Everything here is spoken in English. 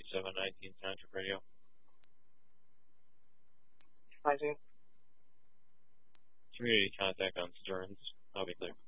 3719 Township Radio. Hi, June. Community contact on Stearns. I'll be clear.